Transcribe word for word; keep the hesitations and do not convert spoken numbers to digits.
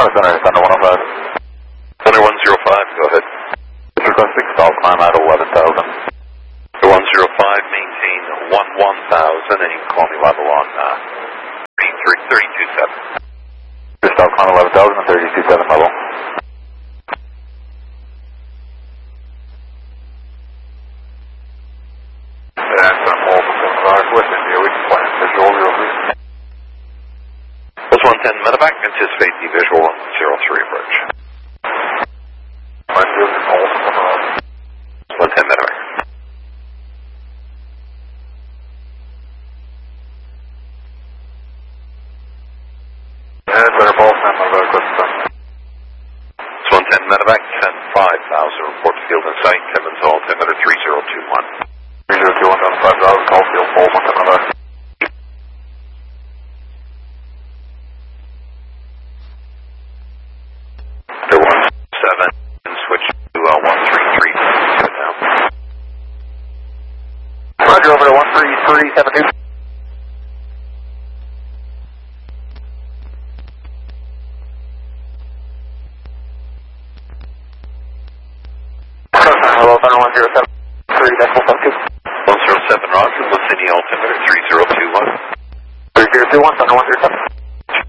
Center, Thunder one oh five. Thunder one oh five, go ahead. Requesting stall climb at eleven thousand. one oh five, maintain one one thousand, and you can call me level on uh, thirty-two seven. Stall climb eleven thousand and thirty-two seven level. That's a multiple cars with India. We can plan visual real quick. That's one ten medevac, anticipate the visual on zero three approach. one ten medevac. And better ball time, medevac, what's the It's one ten medevac, ten five thousand, report field in sight, Timmins altimeter three zero two one. three zero two one down five thousand, call field, ball one ten medevac. one seven, and switch to uh, one three three, now. Roger, over to one three three seven two.